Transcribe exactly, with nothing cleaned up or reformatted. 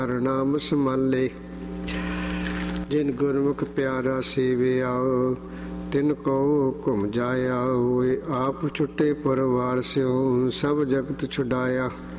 ਨਾਮ ਸਮਾਲੇ। ਜਿਨ ਗੁਰਮੁਖ ਪਿਆਰਾ ਸੇਵਿਆ, ਤਿਨ ਕੋ ਘੁਮ ਜਾਇਆ। ਹੋਏ ਆਪ ਛੁੱਟੇ ਪਰਵਾਰ ਸਿਓ, ਸਭ ਜਗਤ ਛੁਡਾਇਆ।